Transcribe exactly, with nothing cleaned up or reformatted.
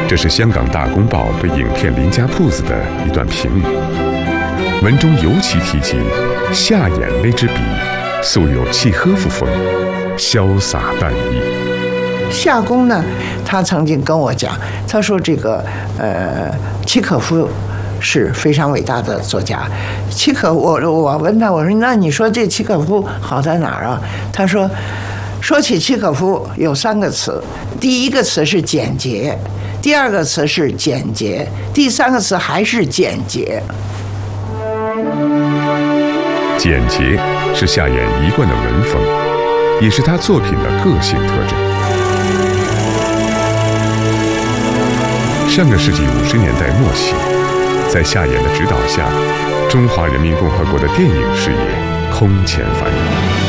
这是香港《大公报》对影片《林家铺子》的一段评语，文中尤其提及夏衍那支笔素有契诃夫风，潇洒淡逸。 夏公呢，他曾经跟我讲，他说这个呃，契诃夫是非常伟大的作家。契诃，我我问他，我说那你说这契诃夫好在哪儿啊？他说，说起契诃夫有三个词，第一个词是简洁，第二个词是简洁，第三个词还是简洁。 简洁是夏衍一贯的文风，也是他作品的个性特征。上个世纪五十年代末期，在夏衍的指导下，中华人民共和国的电影事业空前繁荣。